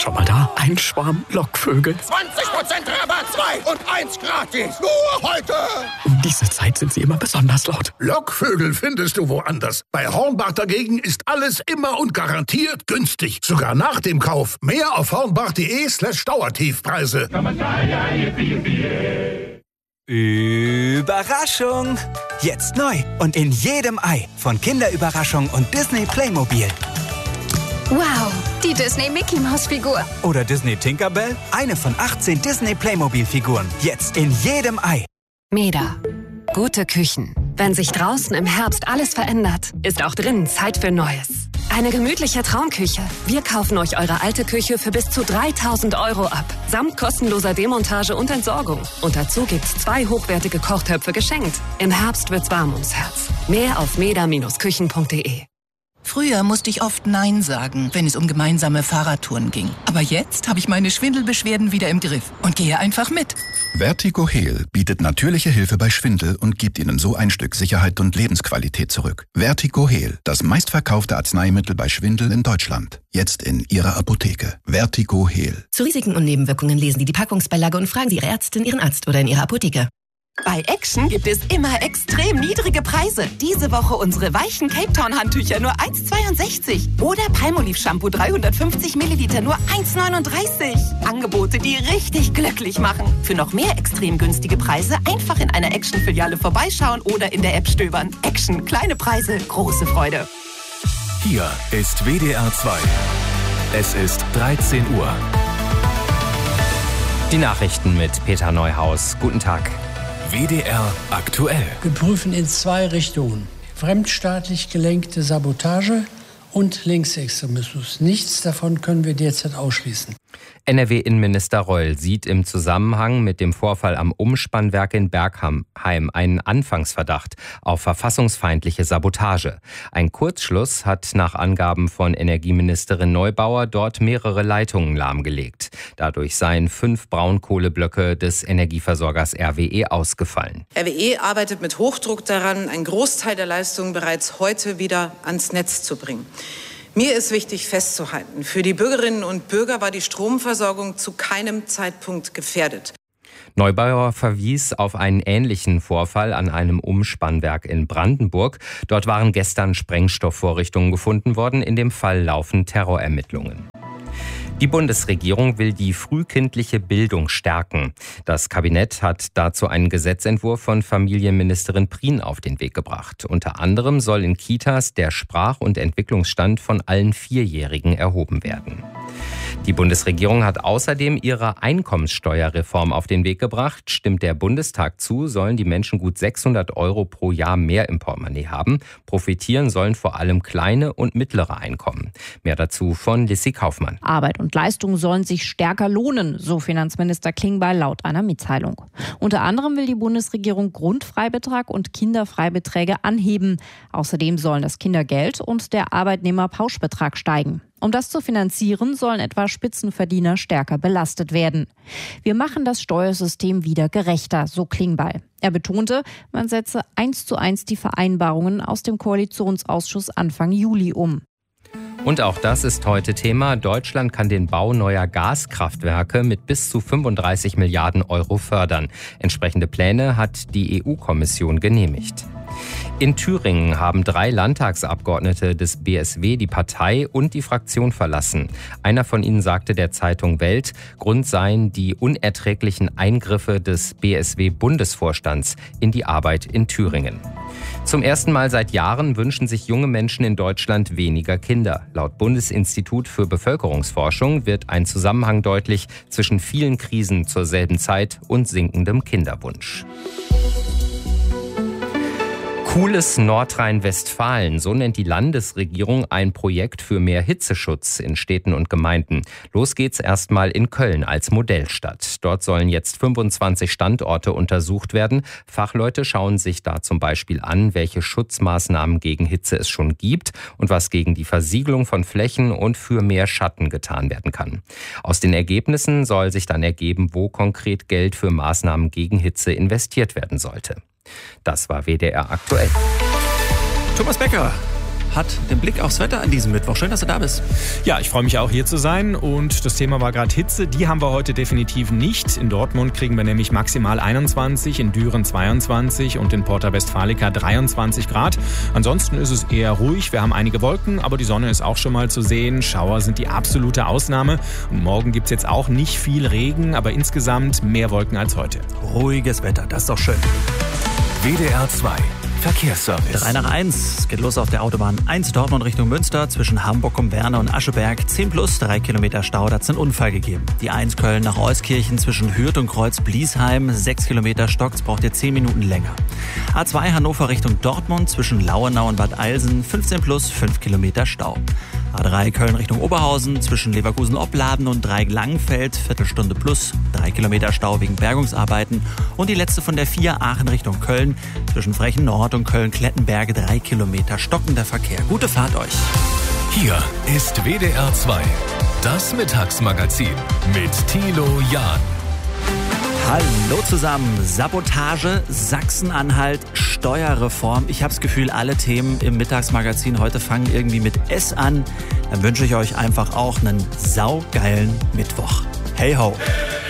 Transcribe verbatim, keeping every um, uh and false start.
Schau mal da, ein Schwarm Lockvögel. zwanzig Prozent Rabatt, zwei und eins gratis. Nur heute. Um diese Zeit sind sie immer besonders laut. Lockvögel findest du woanders. Bei Hornbach dagegen ist alles immer und garantiert günstig. Sogar nach dem Kauf. Mehr auf hornbach.de slash Dauertiefpreise. Überraschung! Jetzt neu und in jedem Ei von Kinderüberraschung und Disney Playmobil. Wow, die Disney Mickey Maus Figur. Oder Disney Tinkerbell? Eine von achtzehn Disney Playmobil Figuren. Jetzt in jedem Ei. Meda. Gute Küchen. Wenn sich draußen im Herbst alles verändert, ist auch drinnen Zeit für Neues. Eine gemütliche Traumküche. Wir kaufen euch eure alte Küche für bis zu dreitausend Euro ab. Samt kostenloser Demontage und Entsorgung. Und dazu gibt's zwei hochwertige Kochtöpfe geschenkt. Im Herbst wird's warm ums Herz. Mehr auf meda Bindestrich küchen punkt de. Früher musste ich oft Nein sagen, wenn es um gemeinsame Fahrradtouren ging. Aber jetzt habe ich meine Schwindelbeschwerden wieder im Griff und gehe einfach mit. Vertigo Heal bietet natürliche Hilfe bei Schwindel und gibt Ihnen so ein Stück Sicherheit und Lebensqualität zurück. Vertigo Heal, das meistverkaufte Arzneimittel bei Schwindel in Deutschland. Jetzt in Ihrer Apotheke. Vertigo Heal. Zu Risiken und Nebenwirkungen lesen Sie die Packungsbeilage und fragen Sie Ihre Ärztin, Ihren Arzt oder in Ihrer Apotheke. Bei Action gibt es immer extrem niedrige Preise. Diese Woche unsere weichen Cape Town Handtücher nur eins Komma zweiundsechzig. Oder Palmolive Shampoo dreihundertfünfzig Milliliter nur eins Komma neununddreißig. Angebote, die richtig glücklich machen. Für noch mehr extrem günstige Preise einfach in einer Action-Filiale vorbeischauen oder in der App stöbern. Action, kleine Preise, große Freude. Hier ist W D R zwei. Es ist dreizehn Uhr. Die Nachrichten mit Peter Neuhaus. Guten Tag. W D R aktuell. Wir prüfen in zwei Richtungen. Fremdstaatlich gelenkte Sabotage und Linksextremismus. Nichts davon können wir derzeit ausschließen. N R W-Innenminister Reul sieht im Zusammenhang mit dem Vorfall am Umspannwerk in Bergheim einen Anfangsverdacht auf verfassungsfeindliche Sabotage. Ein Kurzschluss hat nach Angaben von Energieministerin Neubauer dort mehrere Leitungen lahmgelegt. Dadurch seien fünf Braunkohleblöcke des Energieversorgers R W E ausgefallen. R W E arbeitet mit Hochdruck daran, einen Großteil der Leistungen bereits heute wieder ans Netz zu bringen. Mir ist wichtig festzuhalten, für die Bürgerinnen und Bürger war die Stromversorgung zu keinem Zeitpunkt gefährdet. Neubauer verwies auf einen ähnlichen Vorfall an einem Umspannwerk in Brandenburg. Dort waren gestern Sprengstoffvorrichtungen gefunden worden. In dem Fall laufen Terrorermittlungen. Die Bundesregierung will die frühkindliche Bildung stärken. Das Kabinett hat dazu einen Gesetzentwurf von Familienministerin Prien auf den Weg gebracht. Unter anderem soll in Kitas der Sprach- und Entwicklungsstand von allen Vierjährigen erhoben werden. Die Bundesregierung hat außerdem ihre Einkommenssteuerreform auf den Weg gebracht. Stimmt der Bundestag zu, sollen die Menschen gut sechshundert Euro pro Jahr mehr im Portemonnaie haben. Profitieren sollen vor allem kleine und mittlere Einkommen. Mehr dazu von Lissy Kaufmann. Arbeit und Leistung sollen sich stärker lohnen, so Finanzminister Klingbeil laut einer Mitteilung. Unter anderem will die Bundesregierung Grundfreibetrag und Kinderfreibeträge anheben. Außerdem sollen das Kindergeld und der Arbeitnehmerpauschbetrag steigen. Um das zu finanzieren, sollen etwa Spitzenverdiener stärker belastet werden. Wir machen das Steuersystem wieder gerechter, so Klingbeil. Er betonte, man setze eins zu eins die Vereinbarungen aus dem Koalitionsausschuss Anfang Juli um. Und auch das ist heute Thema. Deutschland kann den Bau neuer Gaskraftwerke mit bis zu fünfunddreißig Milliarden Euro fördern. Entsprechende Pläne hat die E U-Kommission genehmigt. In Thüringen haben drei Landtagsabgeordnete des B S W die Partei und die Fraktion verlassen. Einer von ihnen sagte der Zeitung Welt, Grund seien die unerträglichen Eingriffe des B S W-Bundesvorstands in die Arbeit in Thüringen. Zum ersten Mal seit Jahren wünschen sich junge Menschen in Deutschland weniger Kinder. Laut Bundesinstitut für Bevölkerungsforschung wird ein Zusammenhang deutlich zwischen vielen Krisen zur selben Zeit und sinkendem Kinderwunsch. Cooles Nordrhein-Westfalen, so nennt die Landesregierung ein Projekt für mehr Hitzeschutz in Städten und Gemeinden. Los geht's erstmal in Köln als Modellstadt. Dort sollen jetzt fünfundzwanzig Standorte untersucht werden. Fachleute schauen sich da zum Beispiel an, welche Schutzmaßnahmen gegen Hitze es schon gibt und was gegen die Versiegelung von Flächen und für mehr Schatten getan werden kann. Aus den Ergebnissen soll sich dann ergeben, wo konkret Geld für Maßnahmen gegen Hitze investiert werden sollte. Das war W D R aktuell. Thomas Becker. hat den Blick aufs Wetter an diesem Mittwoch. Schön, dass du da bist. Ja, ich freue mich auch, hier zu sein. Und das Thema war gerade Hitze. Die haben wir heute definitiv nicht. In Dortmund kriegen wir nämlich maximal einundzwanzig, in Düren zweiundzwanzig und in Porta Westfalica dreiundzwanzig Grad. Ansonsten ist es eher ruhig. Wir haben einige Wolken, aber die Sonne ist auch schon mal zu sehen. Schauer sind die absolute Ausnahme. Und morgen gibt es jetzt auch nicht viel Regen, aber insgesamt mehr Wolken als heute. Ruhiges Wetter, das ist doch schön. W D R zwei Verkehrsservice. drei nach eins. Es geht los auf der Autobahn eins Dortmund Richtung Münster zwischen Hamburg um Werne und Ascheberg. zehn plus, drei Kilometer Stau, da hat es einen Unfall gegeben. Die eins Köln nach Euskirchen zwischen Hürth und Kreuz-Bliesheim. sechs Kilometer Stocks, braucht ihr zehn Minuten länger. A zwei Hannover Richtung Dortmund zwischen Lauenau und Bad Eilsen. fünfzehn plus, fünf Kilometer Stau. A drei Köln Richtung Oberhausen zwischen Leverkusen-Opladen und Dreieck-Langenfeld. Viertelstunde plus, drei Kilometer Stau wegen Bergungsarbeiten. Und die letzte von der vier Aachen Richtung Köln zwischen Frechen Nord und Köln-Klettenberge. drei Kilometer stockender Verkehr. Gute Fahrt euch. Hier ist W D R zwei, das Mittagsmagazin mit Thilo Jahn. Hallo zusammen. Sabotage, Sachsen-Anhalt, Steuerreform. Ich habe das Gefühl, alle Themen im Mittagsmagazin heute fangen irgendwie mit S an. Dann wünsche ich euch einfach auch einen saugeilen Mittwoch. Hey ho!